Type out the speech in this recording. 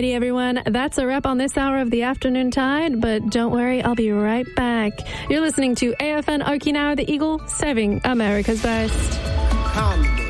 Alrighty, everyone. That's a wrap on this hour of the Afternoon Tide, but don't worry, I'll be right back. You're listening to AFN Okinawa, the Eagle, serving America's best. Come.